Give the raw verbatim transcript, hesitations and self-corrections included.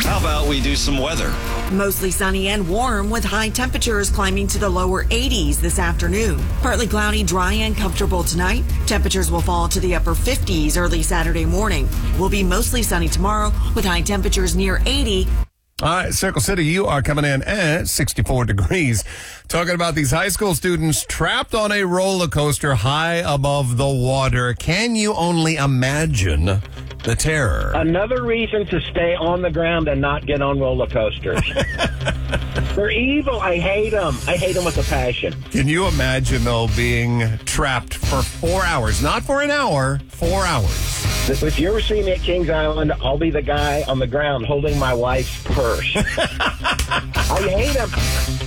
How about we do some weather? Mostly sunny and warm with high temperatures climbing to the lower eighties this afternoon. Partly cloudy, dry, and comfortable tonight. Temperatures will fall to the upper fifties early Saturday morning. Will be mostly sunny tomorrow with high temperatures near eighty. All right, Circle City, you are coming in at sixty-four degrees. Talking about these high school students trapped on a roller coaster high above the water. Can you only imagine the terror? Another reason to stay on the ground and not get on roller coasters. They're evil. I hate them. I hate them with a passion. Can you imagine, though, being trapped for four hours? Not for an hour, four hours. If you ever see me at Kings Island, I'll be the guy on the ground holding my wife's purse. I hate them.